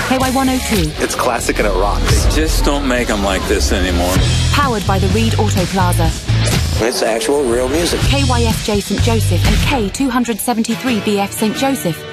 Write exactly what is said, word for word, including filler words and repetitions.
K Y one oh two. It's classic and it rocks. They just don't make them like this anymore. Powered by the Reed Auto Plaza. It's actual real music. K Y F J Saint Joseph and K two seventy-three B F Saint Joseph.